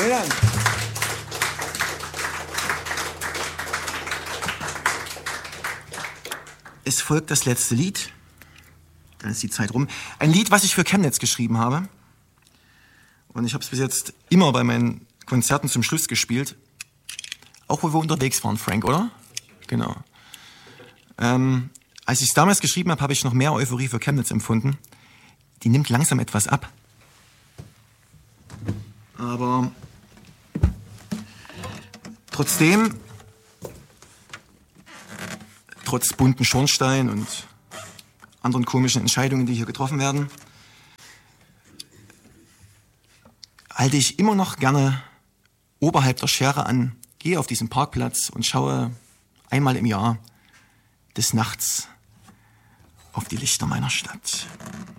Vielen Dank. Es folgt das letzte Lied. Dann ist die Zeit rum. Ein Lied, was ich für Chemnitz geschrieben habe. Und ich habe es bis jetzt immer bei meinen Konzerten zum Schluss gespielt. Auch wo wir unterwegs waren, Frank, oder? Genau. Als ich es damals geschrieben habe, habe ich noch mehr Euphorie für Chemnitz empfunden. Die nimmt langsam etwas ab. Aber trotzdem, trotz bunten Schornstein und anderen komischen Entscheidungen, die hier getroffen werden, halte ich immer noch gerne oberhalb der Schere an, gehe auf diesen Parkplatz und schaue einmal im Jahr des Nachts auf die Lichter meiner Stadt.